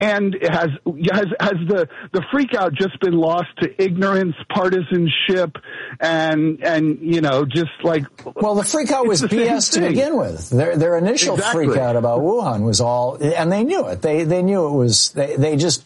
And has the freak out just been lost to ignorance, partisanship, and just like... Well, the freak out was BS to begin with. Their initial freak out about Wuhan was all, and they knew it. They knew it was, they just,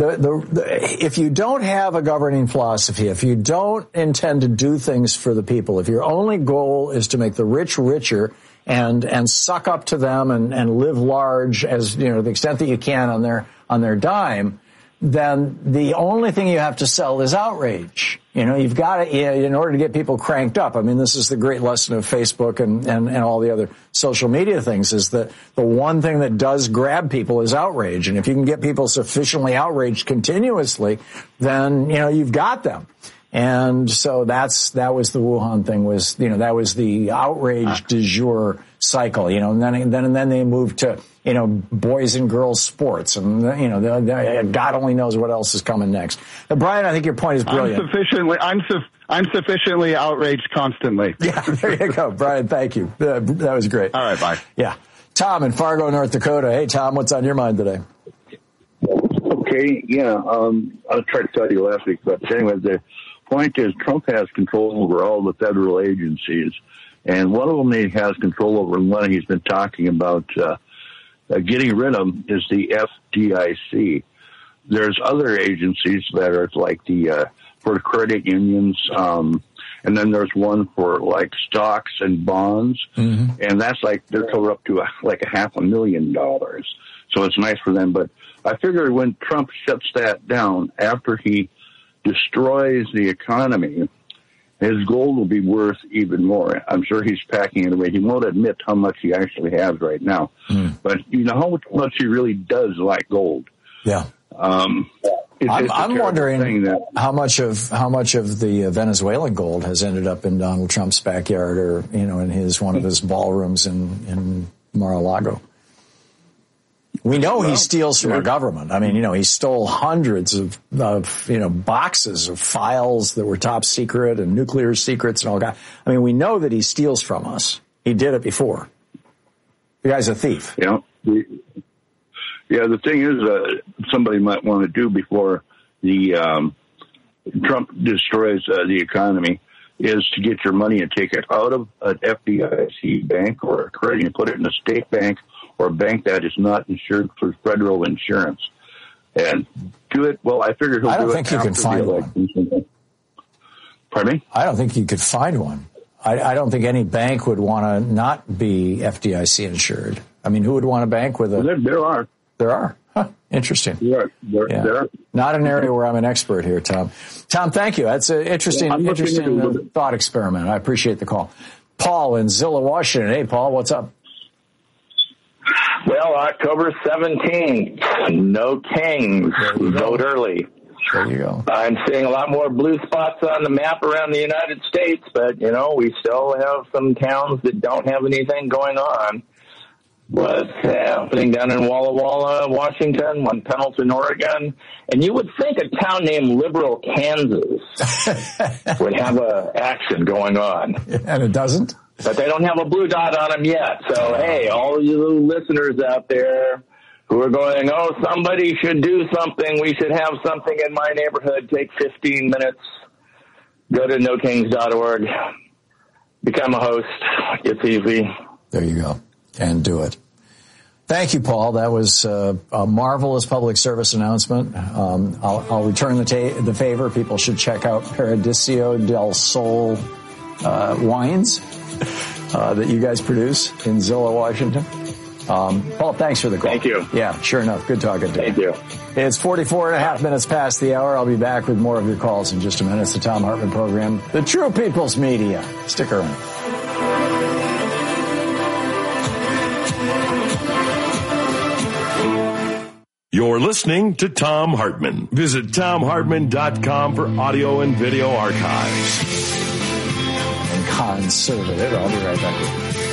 if you don't have a governing philosophy, if you don't intend to do things for the people, if your only goal is to make the rich richer, and suck up to them and live large as, to the extent that you can on their dime, then the only thing you have to sell is outrage. You've got to, in order to get people cranked up. I mean, this is the great lesson of Facebook and all the other social media things, is that the one thing that does grab people is outrage. And if you can get people sufficiently outraged continuously, then, you've got them. And so that was the Wuhan thing, that was the outrage du jour cycle, and then they moved to, boys and girls sports, and, God only knows what else is coming next. Brian, I think your point is brilliant. I'm sufficiently outraged constantly. Yeah, there you go. Brian, thank you. That was great. All right, bye. Yeah. Tom in Fargo, North Dakota. Hey, Tom, what's on your mind today? Okay, yeah, I'll try to tell you last week, but anyway, the point is Trump has control over all the federal agencies, and one of them he has control over, and one he's been talking about getting rid of is the FDIC. There's other agencies that are like for credit unions, and then there's one for like stocks and bonds, and that's like they're covered up to like $500,000. So it's nice for them, but I figure when Trump shuts that down after he destroys the economy, his gold will be worth even more. I'm sure he's packing it away. He won't admit how much he actually has right now. But how much he really does like gold. Yeah. I'm wondering how much of the Venezuelan gold has ended up in Donald Trump's backyard, or in one of his ballrooms in Mar-a-Lago. We know he steals from our government. I mean, he stole hundreds of boxes of files that were top secret and nuclear secrets and all that. I mean, we know that he steals from us. He did it before. The guy's a thief. Yeah. Yeah, the thing is, somebody might want to do before Trump destroys the economy is to get your money and take it out of an FDIC bank or a credit and put it in a state bank or a bank that is not insured for federal insurance, and do it. Well, I figure I don't think you can find one. Pardon me? I don't think you could find one. I don't think any bank would want to not be FDIC insured. I mean, who would want a bank with a... There are. There are. Huh, interesting. There are. Not an area where I'm an expert here, Tom. Tom, thank you. That's an interesting thought experiment. I appreciate the call. Paul in Zillow, Washington. Hey, Paul, what's up? Well, October 17th, no kings, vote early. There you go. I'm seeing a lot more blue spots on the map around the United States, but, we still have some towns that don't have anything going on. What's happening down in Walla Walla, Washington, one Pendleton, Oregon. And you would think a town named Liberal, Kansas would have action going on. And it doesn't? But they don't have a blue dot on them yet. So, hey, all you listeners out there who are going, somebody should do something. We should have something in my neighborhood. Take 15 minutes. Go to nokings.org. Become a host. It's easy. There you go. And do it. Thank you, Paul. That was a marvelous public service announcement. I'll return the favor. People should check out Paradiso del Sol wines that you guys produce in Zillow, Washington. Paul, thanks for the call. Thank you. Yeah, sure enough. Good talking to you. Thank you. It's 44 and a half minutes past the hour. I'll be back with more of your calls in just a minute. It's the Thom Hartmann Program, the True People's Media. Stick around. You're listening to Thom Hartmann. Visit ThomHartmann.com for audio and video archives. And conservative. I'll be right back with you.